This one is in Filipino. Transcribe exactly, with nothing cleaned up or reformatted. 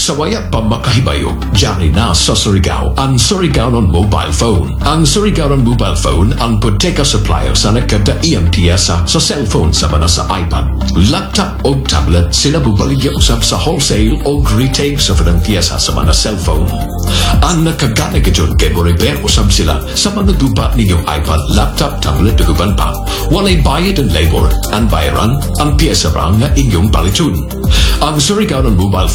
Sawaya pa makahibayog, diyan na sa Surigao, ang Surigao on mobile phone. Ang Surigao on mobile phone, ang Boteca supplier sa nagkada E M T S sa cellphone sa mana sa iPad, laptop o tablet, sila bubaligya usab sa wholesale o retail sa panang piyesa sa mana cellphone. Ang nakagana gadyon kay Boriber usab sila sa manuduba ninyong iPad, laptop, tablet, duguban pa. Walay bayad and labor, ang bayaran, ang piyesa ra nga inyong palitun. Ang Surigao on mobile